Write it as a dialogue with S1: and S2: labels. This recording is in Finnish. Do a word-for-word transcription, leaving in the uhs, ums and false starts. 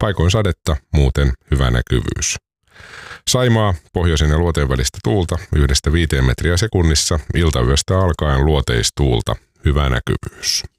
S1: Paikoin sadetta, muuten hyvä näkyvyys. Saimaa, pohjoisen ja luoteen välistä tuulta, yhdestä viiteen metriä sekunnissa, iltayöstä alkaen luoteistuulta, hyvä näkyvyys.